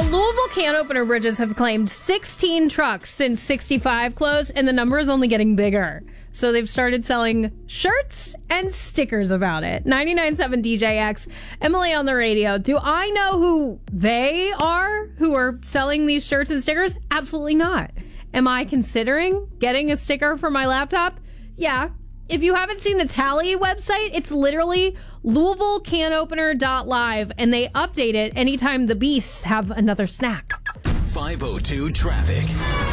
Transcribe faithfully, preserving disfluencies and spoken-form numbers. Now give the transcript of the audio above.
So Louisville Can Opener Bridges have claimed sixteen trucks since sixty-five closed, and the number is only getting bigger. So they've started selling shirts and stickers about it. ninety-nine point seven D J X, Emily on the radio. Do I know who they are who are selling these shirts and stickers? Absolutely not. Am I considering getting a sticker for my laptop? Yeah. If you haven't seen the Tally website, it's literally Louisville Can Opener dot live, and they update it anytime the beasts have another snack. five oh two traffic.